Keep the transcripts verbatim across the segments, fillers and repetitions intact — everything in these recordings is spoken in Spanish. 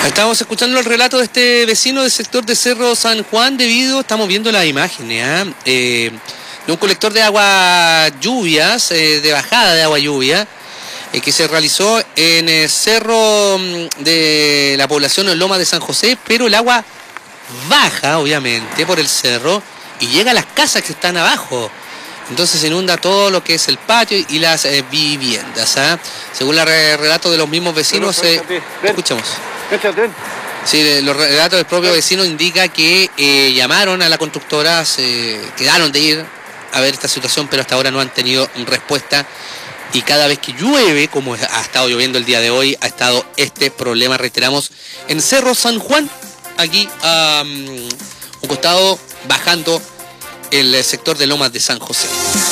Estamos escuchando el relato de este vecino del sector de Cerro San Juan debido, estamos viendo las imágenes, ¿eh? Eh, de un colector de agua lluvias, eh, de bajada de agua lluvia, eh, que se realizó en el cerro de la población Loma de San José, pero el agua baja, obviamente, por el cerro y llega a las casas que están abajo. Entonces se inunda todo lo que es el patio y las eh, viviendas, ¿eh? Según el relato de los mismos vecinos, eh, escuchamos. Sí, los relatos del propio vecino indica que eh, llamaron a la constructora, se quedaron de ir a ver esta situación, pero hasta ahora no han tenido respuesta. Y cada vez que llueve, como ha estado lloviendo el día de hoy, ha estado este problema, reiteramos, en Cerro San Juan, aquí a um, un costado, bajando el sector de Lomas de San José.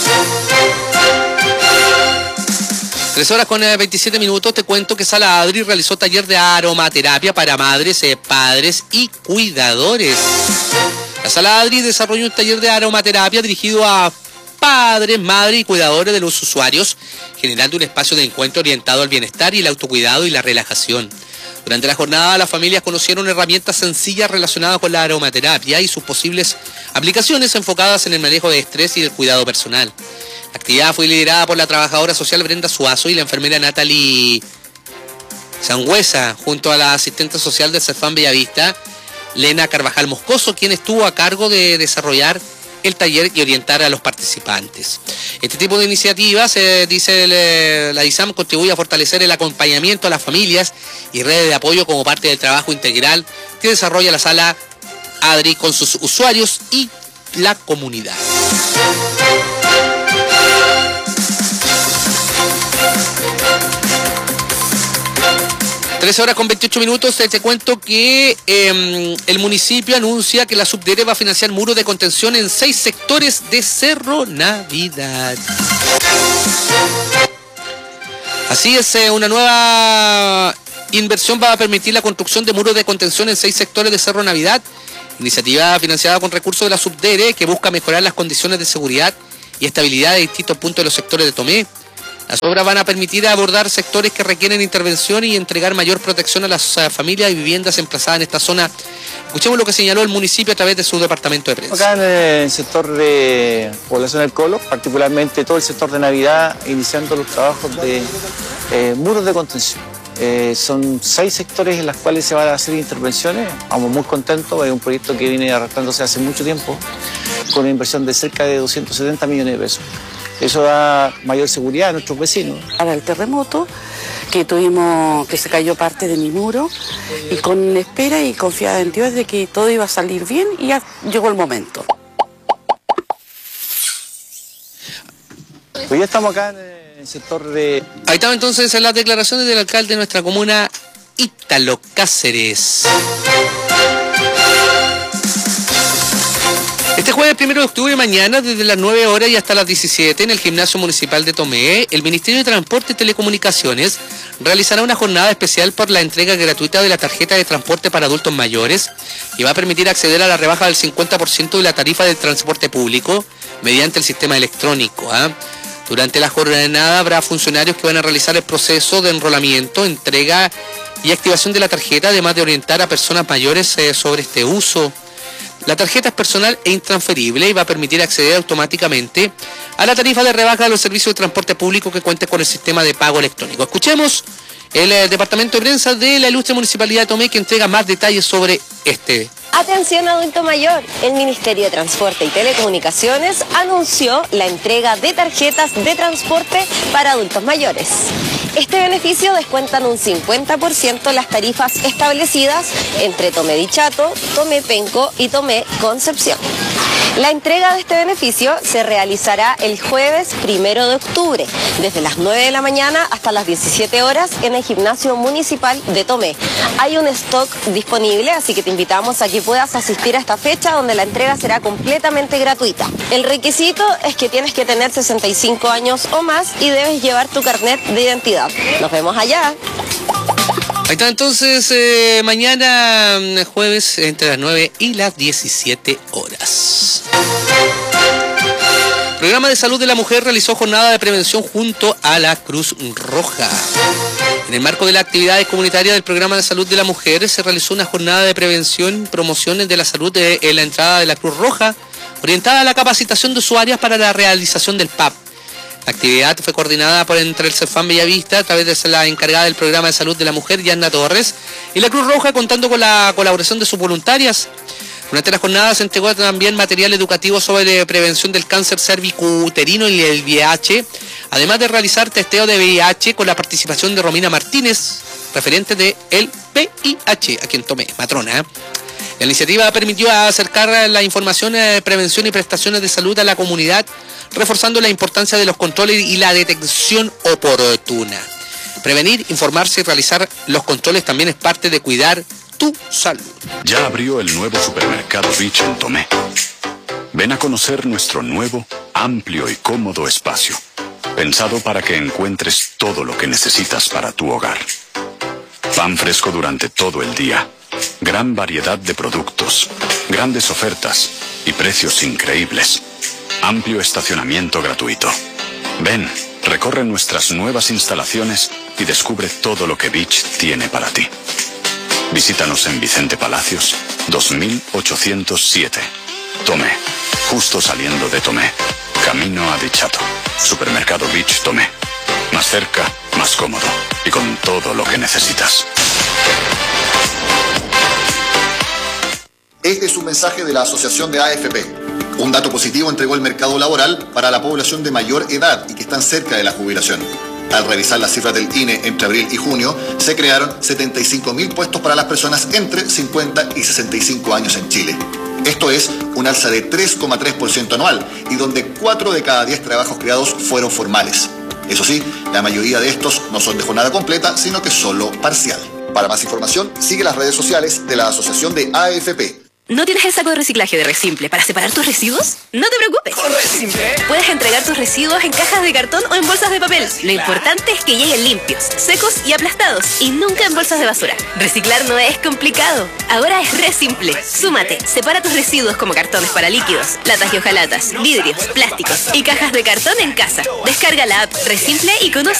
Tres horas con veintisiete minutos, te cuento que Sala Adri realizó taller de aromaterapia para madres, eh, padres y cuidadores. La Sala Adri desarrolló un taller de aromaterapia dirigido a padres, madres y cuidadores de los usuarios, generando un espacio de encuentro orientado al bienestar y el autocuidado y la relajación. Durante la jornada, las familias conocieron herramientas sencillas relacionadas con la aromaterapia y sus posibles aplicaciones enfocadas en el manejo de estrés y el cuidado personal. La actividad fue liderada por la trabajadora social Brenda Suazo y la enfermera Natalie Sangüesa, junto a la asistente social del Cefam Bellavista, Lena Carvajal Moscoso, quien estuvo a cargo de desarrollar el taller y orientar a los participantes. Este tipo de iniciativas, eh, dice el, la I S A M, contribuye a fortalecer el acompañamiento a las familias y redes de apoyo como parte del trabajo integral que desarrolla la Sala Adri con sus usuarios y la comunidad. trece horas con veintiocho minutos, te cuento que eh, el municipio anuncia que la Subdere va a financiar muros de contención en seis sectores de Cerro Navidad. Así es, eh, una nueva inversión va a permitir la construcción de muros de contención en seis sectores de Cerro Navidad, iniciativa financiada con recursos de la Subdere que busca mejorar las condiciones de seguridad y estabilidad de distintos puntos de los sectores de Tomé. Las obras van a permitir abordar sectores que requieren intervención y entregar mayor protección a las uh, familias y viviendas emplazadas en esta zona. Escuchemos lo que señaló el municipio a través de su departamento de prensa. Acá en el sector de población del Colo, particularmente todo el sector de Navidad, iniciando los trabajos de eh, muros de contención. Eh, son seis sectores en los cuales se van a hacer intervenciones. Vamos muy contentos, es un proyecto que viene arrastrándose hace mucho tiempo, con una inversión de cerca de doscientos setenta millones de pesos. Eso da mayor seguridad a nuestros vecinos. Para el terremoto, que tuvimos, que se cayó parte de mi muro, y con espera y confiada en Dios de que todo iba a salir bien, y ya llegó el momento. Hoy ya estamos acá en el sector de... Ahí están entonces las declaraciones del alcalde de nuestra comuna, Ítalo Cáceres. Este jueves primero de octubre, mañana, desde las nueve horas y hasta las diecisiete, en el Gimnasio Municipal de Tomé, el Ministerio de Transporte y Telecomunicaciones realizará una jornada especial por la entrega gratuita de la tarjeta de transporte para adultos mayores y va a permitir acceder a la rebaja del cincuenta por ciento de la tarifa del transporte público mediante el sistema electrónico. ¿eh? Durante la jornada habrá funcionarios que van a realizar el proceso de enrolamiento, entrega y activación de la tarjeta, además de orientar a personas mayores eh, sobre este uso. La tarjeta es personal e intransferible y va a permitir acceder automáticamente a la tarifa de rebaja de los servicios de transporte público que cuente con el sistema de pago electrónico. Escuchemos el eh, departamento de prensa de la ilustre Municipalidad de Tomé, que entrega más detalles sobre este. Atención adulto mayor, el Ministerio de Transporte y Telecomunicaciones anunció la entrega de tarjetas de transporte para adultos mayores. Este beneficio descuentan un cincuenta por ciento las tarifas establecidas entre Tomé Dichato, Tomé Penco y Tomé Concepción. La entrega de este beneficio se realizará el jueves primero de octubre, desde las nueve de la mañana hasta las diecisiete horas en el Gimnasio Municipal de Tomé. Hay un stock disponible, así que te invitamos a que puedas asistir a esta fecha donde la entrega será completamente gratuita. El requisito es que tienes que tener sesenta y cinco años o más y debes llevar tu carnet de identidad. Nos vemos allá. Ahí está entonces, eh, mañana jueves entre las nueve y las diecisiete horas. El Programa de Salud de la Mujer realizó jornada de prevención junto a la Cruz Roja. En En el marco de las actividades comunitarias del Programa de Salud de la Mujer, se realizó una jornada de prevención y promociones de la salud de, en la entrada de la Cruz Roja, orientada a la capacitación de usuarias para la realización del P A P. La actividad fue coordinada por entre el CEFAM Bellavista a través de la encargada del Programa de Salud de la Mujer, Yanna Torres, y la Cruz Roja, contando con la colaboración de sus voluntarias. Durante la jornada se entregó también material educativo sobre prevención del cáncer cervicuterino y el V I H, además de realizar testeo de V I H con la participación de Romina Martínez, referente de el V I H, a quien tomé, matrona. La iniciativa permitió acercar la información de prevención y prestaciones de salud a la comunidad, reforzando la importancia de los controles y la detección oportuna. Prevenir, informarse y realizar los controles también es parte de cuidar tu salud. Ya abrió el nuevo supermercado Beach en Tomé. Ven a conocer nuestro nuevo, amplio y cómodo espacio, pensado para que encuentres todo lo que necesitas para tu hogar. Pan fresco durante todo el día, gran variedad de productos, grandes ofertas y precios increíbles. Amplio estacionamiento gratuito. Ven, recorre nuestras nuevas instalaciones y descubre todo lo que Beach tiene para ti. Visítanos en Vicente Palacios, dos mil ochocientos siete. Tomé, justo saliendo de Tomé. Camino a Dichato. Supermercado Beach Tomé. Más cerca, más cómodo y con todo lo que necesitas. Este es un mensaje de la Asociación de A F P. Un dato positivo entregó el mercado laboral para la población de mayor edad y que están cerca de la jubilación. Al revisar las cifras del I N E entre abril y junio, se crearon setenta y cinco mil puestos para las personas entre cincuenta y sesenta y cinco años en Chile. Esto es un alza de tres coma tres por ciento anual y donde cuatro de cada diez trabajos creados fueron formales. Eso sí, la mayoría de estos no son de jornada completa, sino que solo parcial. Para más información, sigue las redes sociales de la Asociación de A F P. ¿No tienes el saco de reciclaje de Resimple para separar tus residuos? No te preocupes. ¿Con Resimple? Puedes entregar tus residuos en cajas de cartón o en bolsas de papel. Lo importante es que lleguen limpios, secos y aplastados y nunca en bolsas de basura. Reciclar no es complicado. Ahora es Resimple. Súmate. Separa tus residuos como cartones para líquidos, latas y hojalatas, vidrios, plásticos y cajas de cartón en casa. Descarga la app Resimple y conoce